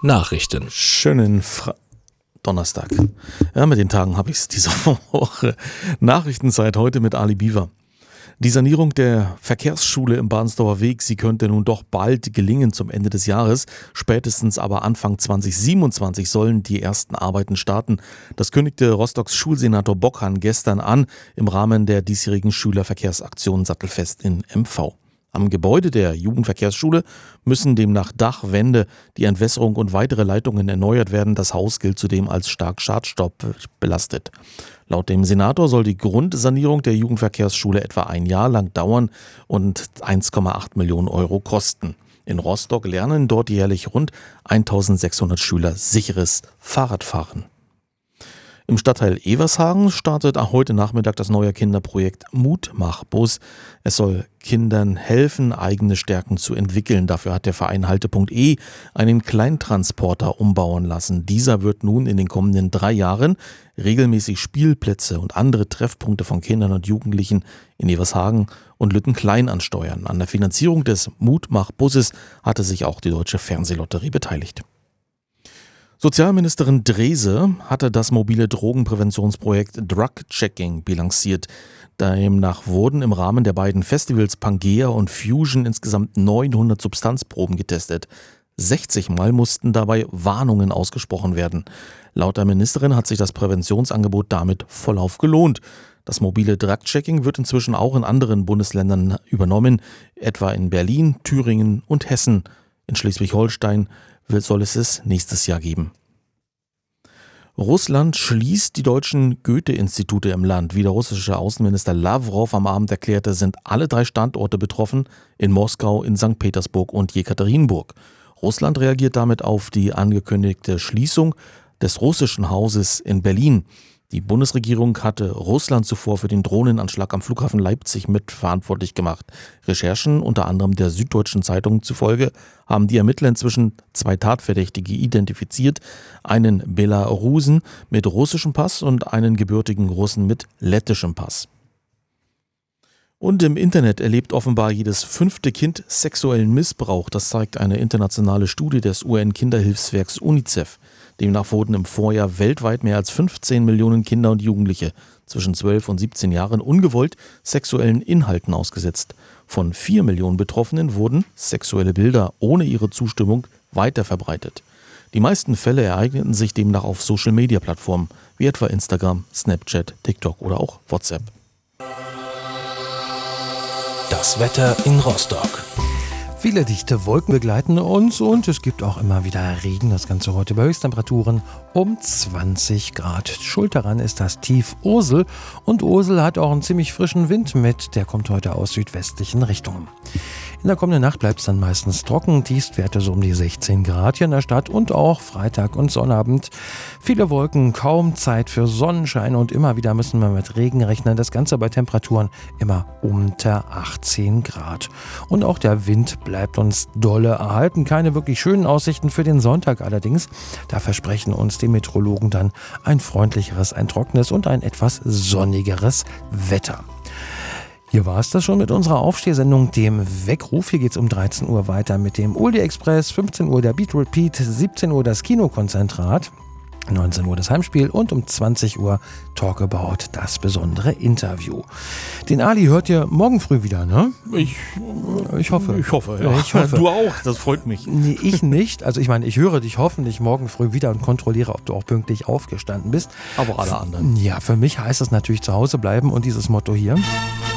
Nachrichten. Schönen Donnerstag. Ja, mit den Tagen habe ich es diese Woche. Nachrichtenzeit heute mit Ali Biver. Die Sanierung der Verkehrsschule im Bahnsdorfer Weg, sie könnte nun doch bald gelingen zum Ende des Jahres. Spätestens aber Anfang 2027 sollen die ersten Arbeiten starten. Das kündigte Rostocks Schulsenator Bockhahn gestern an im Rahmen der diesjährigen Schülerverkehrsaktion Sattelfest in MV. Am Gebäude der Jugendverkehrsschule müssen demnach Dach, Wände, die Entwässerung und weitere Leitungen erneuert werden. Das Haus gilt zudem als stark schadstoffbelastet. Laut dem Senator soll die Grundsanierung der Jugendverkehrsschule etwa ein Jahr lang dauern und 1,8 Millionen Euro kosten. In Rostock lernen dort jährlich rund 1600 Schüler sicheres Fahrradfahren. Im Stadtteil Evershagen startet heute Nachmittag das neue Kinderprojekt Mutmachbus. Es soll Kindern helfen, eigene Stärken zu entwickeln. Dafür hat der Verein Halte.E einen Kleintransporter umbauen lassen. Dieser wird nun in den kommenden 3 Jahren regelmäßig Spielplätze und andere Treffpunkte von Kindern und Jugendlichen in Evershagen und Lüttenklein ansteuern. An der Finanzierung des Mutmachbusses hatte sich auch die Deutsche Fernsehlotterie beteiligt. Sozialministerin Drese hatte das mobile Drogenpräventionsprojekt Drug Checking bilanziert. Demnach wurden im Rahmen der beiden Festivals Pangea und Fusion insgesamt 900 Substanzproben getestet. 60 Mal mussten dabei Warnungen ausgesprochen werden. Laut der Ministerin hat sich das Präventionsangebot damit vollauf gelohnt. Das mobile Drug-Checking wird inzwischen auch in anderen Bundesländern übernommen, etwa in Berlin, Thüringen und Hessen. In Schleswig-Holstein soll es nächstes Jahr geben. Russland schließt die deutschen Goethe-Institute im Land. Wie der russische Außenminister Lavrov am Abend erklärte, sind alle 3 Standorte betroffen, in Moskau, in St. Petersburg und Jekaterinburg. Russland reagiert damit auf die angekündigte Schließung des russischen Hauses in Berlin. Die Bundesregierung hatte Russland zuvor für den Drohnenanschlag am Flughafen Leipzig mitverantwortlich gemacht. Recherchen unter anderem der Süddeutschen Zeitung zufolge haben die Ermittler inzwischen 2 Tatverdächtige identifiziert, einen Belarusen mit russischem Pass und einen gebürtigen Russen mit lettischem Pass. Und im Internet erlebt offenbar jedes 5. Kind sexuellen Missbrauch. Das zeigt eine internationale Studie des UN-Kinderhilfswerks UNICEF. Demnach wurden im Vorjahr weltweit mehr als 15 Millionen Kinder und Jugendliche zwischen 12 und 17 Jahren ungewollt sexuellen Inhalten ausgesetzt. Von 4 Millionen Betroffenen wurden sexuelle Bilder ohne ihre Zustimmung weiterverbreitet. Die meisten Fälle ereigneten sich demnach auf Social-Media-Plattformen wie etwa Instagram, Snapchat, TikTok oder auch WhatsApp. Das Wetter in Rostock. Viele dichte Wolken begleiten uns und es gibt auch immer wieder Regen. Das Ganze heute bei Höchsttemperaturen um 20 Grad. Schuld daran ist das Tief Ursel und Ursel hat auch einen ziemlich frischen Wind mit. Der kommt heute aus südwestlichen Richtungen. In der kommenden Nacht bleibt es dann meistens trocken. Tiefstwerte so um die 16 Grad hier in der Stadt und auch Freitag und Sonnabend. Viele Wolken, kaum Zeit für Sonnenschein und immer wieder müssen wir mit Regen rechnen. Das Ganze bei Temperaturen immer unter 18 Grad. Und auch der Wind bleibt uns dolle erhalten. Keine wirklich schönen Aussichten für den Sonntag allerdings. Da versprechen uns die Meteorologen dann ein freundlicheres, ein trockenes und ein etwas sonnigeres Wetter. Hier war es das schon mit unserer Aufstehsendung, dem Weckruf. Hier geht es um 13 Uhr weiter mit dem Oldie Express, 15 Uhr der Beat Repeat, 17 Uhr das Kinokonzentrat, 19 Uhr das Heimspiel und um 20 Uhr Talk About, das besondere Interview. Den Ali hört ihr morgen früh wieder, ne? Ich hoffe. Ich hoffe, ja. Ich hoffe. Du auch, das freut mich. Nee, ich nicht. Also ich meine, ich höre dich hoffentlich morgen früh wieder und kontrolliere, ob du auch pünktlich aufgestanden bist. Aber alle anderen. Ja, für mich heißt es natürlich zu Hause bleiben und dieses Motto hier.